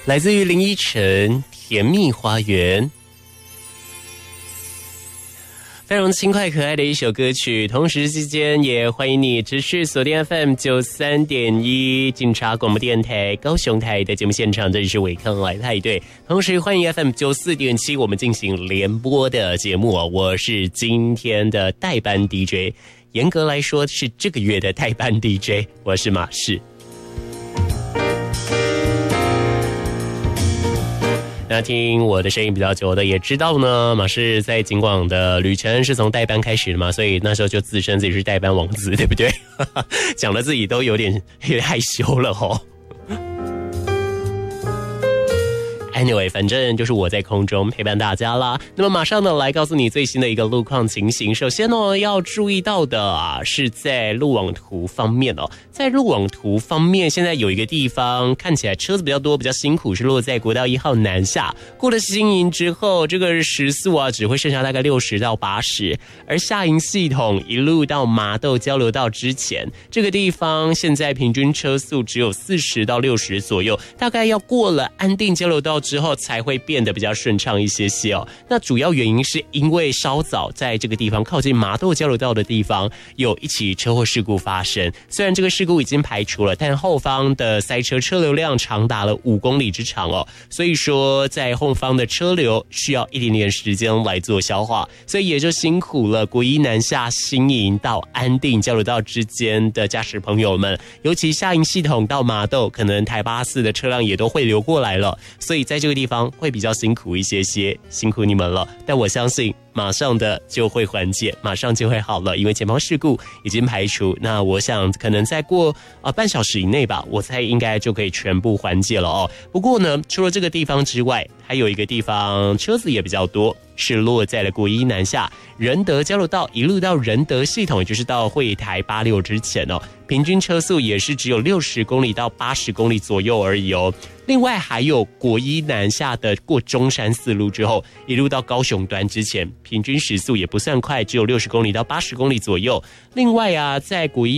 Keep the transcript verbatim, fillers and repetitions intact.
来自于林依晨《甜蜜花园》。非常轻快可爱的一首歌曲，同时之间也欢迎你持续锁定 F M 九十三点一 警察广播电台高雄台的节目现场，这里是伟康来派对，同时欢迎 F M 九十四点七 我们进行联播的节目哦，我是今天的代班 D J， 严格来说是这个月的代班 D J， 我是马氏。那听我的声音比较久的也知道呢，马氏在警广的旅程是从代班开始的嘛，所以那时候就自称自己是代班王子，对不对？讲了自己都有点有点害羞了吼。Anyway， 反正就是我在空中陪伴大家啦。那么马上呢，来告诉你最新的一个路况情形。首先呢，要注意到的啊，是在路网图方面哦。在路网图方面，现在有一个地方看起来车子比较多，比较辛苦，是落在国道一号南下。过了新营之后，这个时速啊，只会剩下大概六十到八十。而下营系统一路到麻豆交流道之前，这个地方现在平均车速只有四十到六十左右，大概要过了安定交流道之后才会变得比较顺畅一些些哦。那主要原因是因为稍早在这个地方靠近麻豆交流道的地方有一起车祸事故发生，虽然这个事故已经排除了，但后方的塞车车流量长达了五公里之长哦，所以说在后方的车流需要一点点时间来做消化，所以也就辛苦了国一南下新营到安定交流道之间的驾驶朋友们，尤其下营系统到麻豆，可能台八四的车辆也都会流过来了，所以在这个地方会比较辛苦一些些，辛苦你们了。但我相信马上的就会缓解，马上就会好了，因为前方事故已经排除。那我想可能再过呃半小时以内吧，我猜应该就可以全部缓解了哦。不过呢，除了这个地方之外，还有一个地方车子也比较多，是落在了国一南下仁德交流道一路到仁德系统，也就是到惠台八六之前哦，平均车速也是只有六十公里到八十公里左右而已哦。另外还有国一南下的过中山四路之后，一路到高雄端之前，平均时速也不算快，只有六十公里到八十公里左右。另外啊，在国一